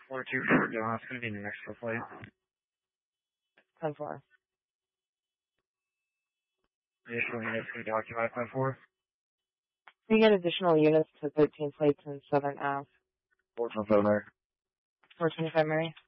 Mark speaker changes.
Speaker 1: 424 John, it's going to be New Mexico flight.
Speaker 2: 10-4.
Speaker 1: Additional units going to be occupied 10-4.
Speaker 2: We get additional units to 13 flights in Southern Ave.
Speaker 1: 425 Mary.
Speaker 2: 425 Mary.